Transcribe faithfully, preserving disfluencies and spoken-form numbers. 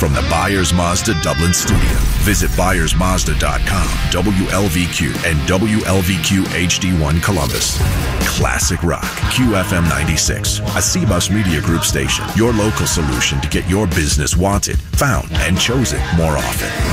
from the Byers Mazda Dublin studio. Visit Byers Mazda dot com, W L V Q, and W L V Q H D one Columbus. Classic Rock, Q F M ninety-six, a C-Bus Media Group station. Your local solution to get your business wanted, found, and chosen more often.